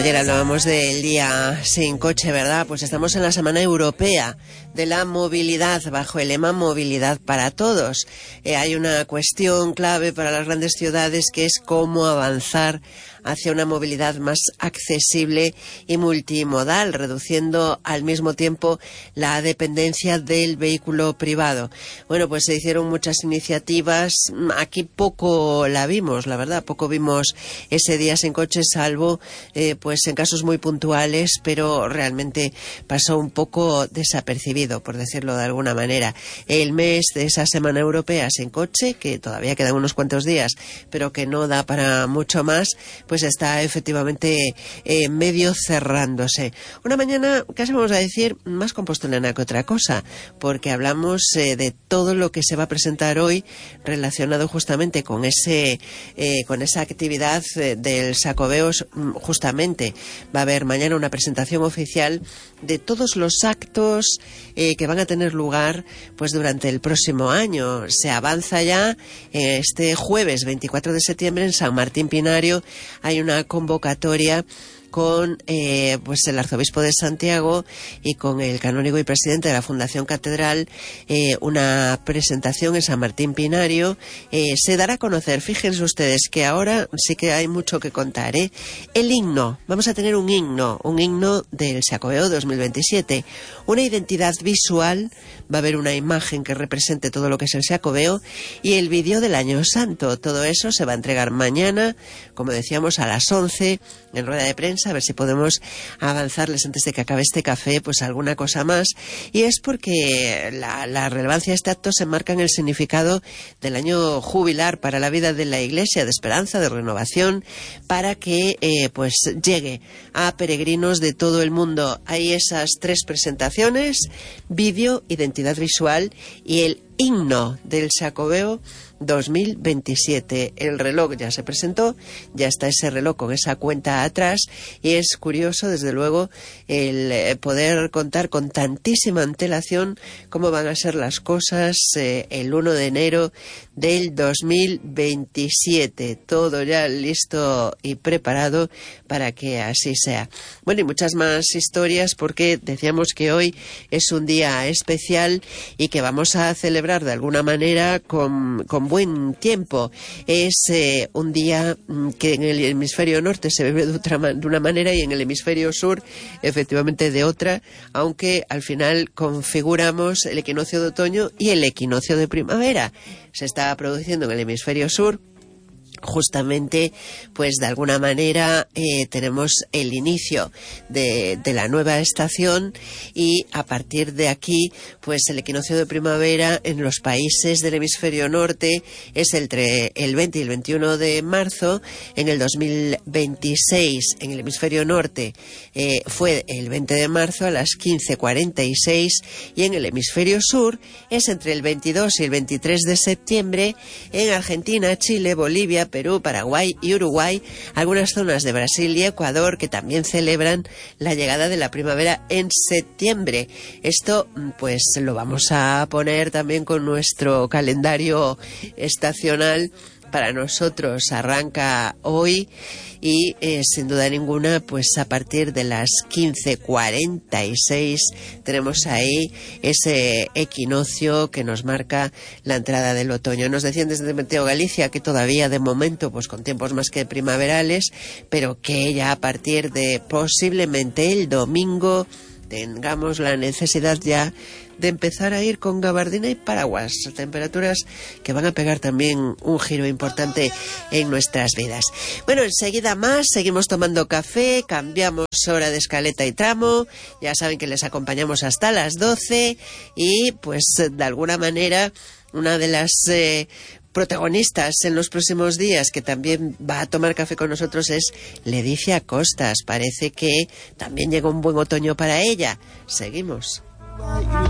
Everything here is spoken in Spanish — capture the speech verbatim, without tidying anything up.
Ayer hablábamos del día sin coche, ¿verdad? Pues estamos en la Semana Europea de la Movilidad, bajo el lema Movilidad para Todos. Eh, hay una cuestión clave para las grandes ciudades, que es cómo avanzar hacia una movilidad más accesible y multimodal, reduciendo al mismo tiempo la dependencia del vehículo privado. Bueno, pues se hicieron muchas iniciativas. Aquí poco la vimos, la verdad, poco vimos ese día sin coche, salvo eh, pues en casos muy puntuales, pero realmente pasó un poco desapercibido, por decirlo de alguna manera. El mes de esa Semana Europea sin coche, que todavía quedan unos cuantos días, pero que no da para mucho más, pues está efectivamente eh, medio cerrándose. Una mañana, casi vamos a decir, más compostelana que otra cosa, porque hablamos eh, de todo lo que se va a presentar hoy relacionado justamente con ese eh, con esa actividad eh, del Xacobeos. Justamente va a haber mañana una presentación oficial de todos los actos eh, que van a tener lugar pues durante el próximo año. Se avanza ya eh, este jueves veinticuatro de septiembre en San Martín Pinario. Hay una convocatoria con eh, pues el arzobispo de Santiago y con el canónigo y presidente de la Fundación Catedral, eh, una presentación en San Martín Pinario. Eh, se dará a conocer, fíjense ustedes que ahora sí que hay mucho que contar, ¿eh? El himno, vamos a tener un himno, un himno del Xacobeo dos mil veintisiete, una identidad visual, va a haber una imagen que represente todo lo que es el Xacobeo y el vídeo del Año Santo. Todo eso se va a entregar mañana, como decíamos, a las once en rueda de prensa, a ver si podemos avanzarles antes de que acabe este café pues alguna cosa más. Y es porque la, la relevancia de este acto se enmarca en el significado del año jubilar para la vida de la Iglesia, de esperanza, de renovación, para que eh, pues llegue a peregrinos de todo el mundo. Hay esas tres presentaciones: vídeo, identidad visual y el himno del Xacobeo dos mil veintisiete. El reloj ya se presentó, ya está ese reloj con esa cuenta atrás, y es curioso, desde luego, el poder contar con tantísima antelación cómo van a ser las cosas eh, el uno de enero del dos mil veintisiete. Todo ya listo y preparado para que así sea. Bueno, y muchas más historias, porque decíamos que hoy es un día especial y que vamos a celebrar de alguna manera con, con buen tiempo. Es eh, un día que en el hemisferio norte se vive de, otra, de una manera y en el hemisferio sur efectivamente de otra, aunque al final configuramos el equinoccio de otoño y el equinoccio de primavera. Se está produciendo en el hemisferio sur. Justamente, pues de alguna manera eh, tenemos el inicio de, de la nueva estación, y a partir de aquí, pues el equinoccio de primavera en los países del hemisferio norte es entre el veinte y el veintiuno de marzo. En el dos mil veintiséis, en el hemisferio norte, eh, fue el veinte de marzo a las quince cuarenta y seis, y en el hemisferio sur es entre el veintidós y el veintitrés de septiembre en Argentina, Chile, Bolivia, Perú, Paraguay y Uruguay, algunas zonas de Brasil y Ecuador que también celebran la llegada de la primavera en septiembre. Esto pues lo vamos a poner también con nuestro calendario estacional. Para nosotros arranca hoy y eh, sin duda ninguna pues a partir de las quince cuarenta y seis tenemos ahí ese equinoccio que nos marca la entrada del otoño. Nos decían desde Meteo Galicia que todavía de momento pues con tiempos más que primaverales, pero que ya a partir de posiblemente el domingo tengamos la necesidad ya de empezar a ir con gabardina y paraguas. Temperaturas que van a pegar también un giro importante en nuestras vidas. Bueno, enseguida más, seguimos tomando café, cambiamos hora de escaleta y tramo. Ya saben que les acompañamos hasta las doce, y pues de alguna manera una de las eh, protagonistas en los próximos días que también va a tomar café con nosotros es Leticia Costas. Parece que también llega un buen otoño para ella. Seguimos.